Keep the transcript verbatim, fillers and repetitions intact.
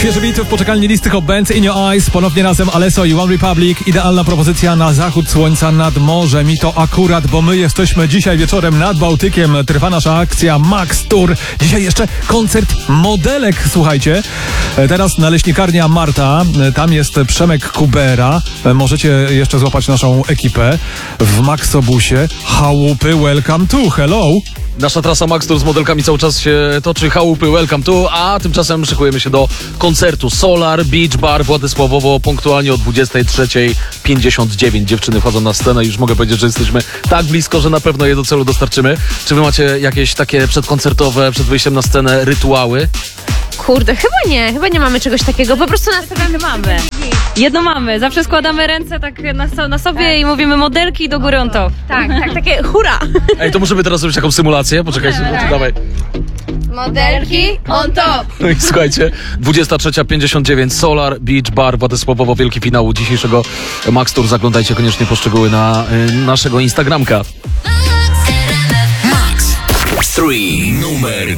Świeże bity w poczekalni listy Hot Bands, In Your Eyes, ponownie razem Alesso i One Republic. Idealna propozycja na zachód słońca nad morzem i to akurat, bo my jesteśmy dzisiaj wieczorem nad Bałtykiem. Trwa nasza akcja Max Tour. Dzisiaj jeszcze koncert modelek, słuchajcie. Teraz naleśnikarnia Marta, tam jest Przemek Kubera. Możecie jeszcze złapać naszą ekipę w Maxobusie. Chałupy, welcome to, hello. Nasza trasa Max Tour z modelkami cały czas się toczy, chałupy, welcome to, a tymczasem szykujemy się do koncertu Solar Beach Bar Władysławowo, punktualnie o dwudziestej trzeciej pięćdziesiąt dziewięć. Dziewczyny wchodzą na scenę i już mogę powiedzieć, że jesteśmy tak blisko, że na pewno je do celu dostarczymy. Czy wy macie jakieś takie przedkoncertowe, przed wyjściem na scenę rytuały? Kurde, chyba nie, chyba nie mamy czegoś takiego, po prostu nastawiamy mamy. Jedno mamy, zawsze składamy ręce tak na, na sobie tak. I mówimy modelki do góry on top. Tak, tak, takie hurra! Ej, to możemy teraz zrobić taką symulację? Poczekajcie, tak. Dawaj. Modelki on top! No i słuchajcie, dwudziesta trzecia pięćdziesiąt dziewięć, Solar Beach Bar Władysławowo, wielki finał dzisiejszego Max Tour. Zaglądajcie koniecznie po szczegóły na y, naszego Instagramka. Max trzy numer